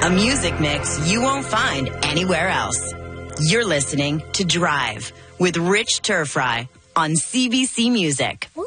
A music mix you won't find anywhere else. You're listening to Drive with Rich Turfry on CBC Music.